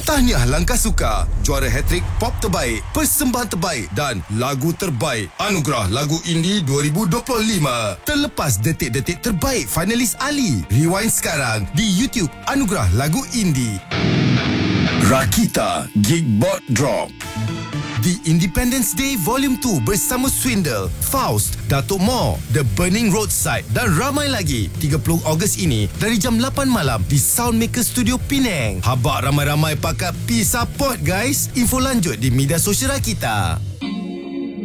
Tahniah langkah suka, juara hatrik pop terbaik, persembahan terbaik dan lagu terbaik Anugerah Lagu Indie 2025. Terlepas detik-detik terbaik finalis Ali. Rewind sekarang di YouTube Anugerah Lagu Indie. Rakita Gigbot Drop. The Independence Day Volume 2 bersama Swindle, Faust, Datuk Mo, The Burning Roadside dan ramai lagi 30 Ogos ini dari jam 8 malam di Soundmaker Studio Penang. Habaq ramai-ramai pakat pi support guys. Info lanjut di media sosial kita.